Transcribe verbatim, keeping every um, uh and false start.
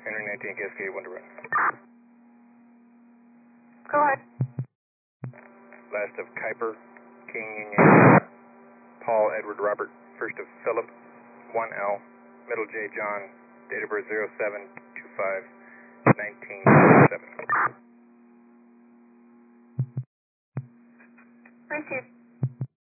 Henry nineteen Cascade, one to run. Go ahead. Last of Kuiper, King Yin Yang, Paul Edward Robert, first of Philip, one L, middle J John, date of birth zero seven two five nineteen.